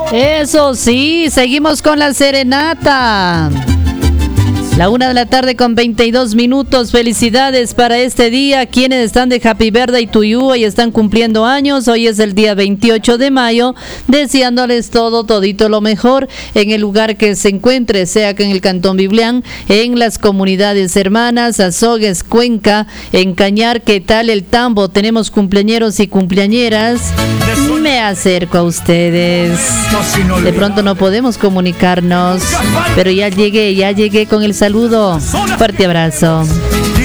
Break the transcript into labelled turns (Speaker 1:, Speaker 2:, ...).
Speaker 1: Eso sí, seguimos con la serenata. La 1:00 con 22 minutos. Felicidades para este día. Quienes están de Happy Birthday to you y están cumpliendo años. Hoy es el día 28 de mayo. Deseándoles todito lo mejor en el lugar que se encuentre, sea que en el Cantón Biblián, en las comunidades hermanas, Azogues, Cuenca, en Cañar, ¿qué tal el Tambo? Tenemos cumpleañeros y cumpleañeras. Me acerco a ustedes. De pronto no podemos comunicarnos, pero ya llegué con el saludo. Fuerte abrazo.